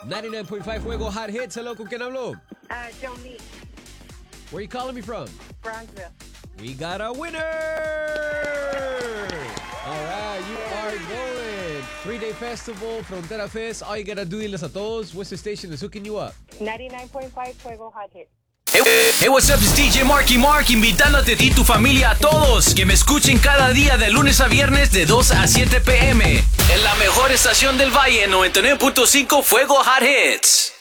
99.5 Fuego Hot Hits. Hello, ¿con quién hablo? Joni. Where you calling me from? Brownsville. We got a winner! All right, you are going. 3-day festival, Frontera Fest. All you gotta do, diles a todos, what's the station that's hooking you up? 99.5 Fuego Hot Hit. Hey, what's up? It's DJ Marky Mark, invitándote a ti y tu familia, a todos, que me escuchen cada día de lunes a viernes de 2 a 7 p.m. en la mejor estación del Valle, 99.5 Fuego Hot Hits.